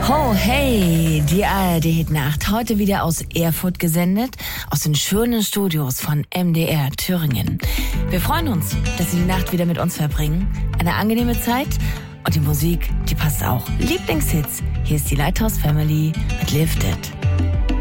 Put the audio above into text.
Ho, hey, die ARD-Hit-Nacht, heute wieder aus Erfurt gesendet, aus den schönen Studios von MDR Thüringen. Wir freuen uns, dass Sie die Nacht wieder mit uns verbringen. Eine angenehme Zeit und die Musik, die passt auch. Lieblingshits, hier ist die Lighthouse Family mit Lifted.